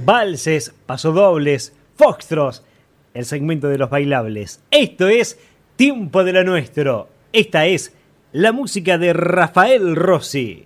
valses, pasodobles, foxtrots, el segmento de los bailables. Esto es Tiempo de lo Nuestro. Esta es la música de Rafael Rossi.